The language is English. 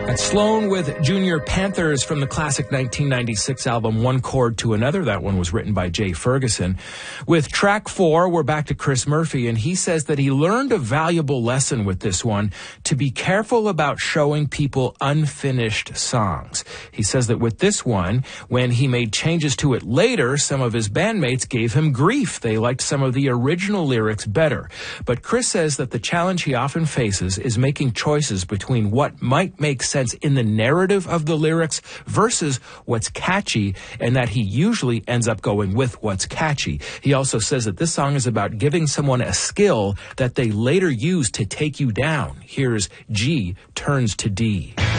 That's Sloan with Junior Panthers from the classic 1996 album One Chord to Another. That one was written by Jay Ferguson. With track 4, we're back to Chris Murphy, and he says that he learned a valuable lesson with this one, to be careful about showing people unfinished songs. He says that with this one, when he made changes to it later, some of his bandmates gave him grief. They liked some of the original lyrics better. But Chris says that the challenge he often faces is making choices between what might make sense in the narrative of the lyrics versus what's catchy, and that he usually ends up going with what's catchy. He also says that this song is about giving someone a skill that they later use to take you down. Here's G turns to D.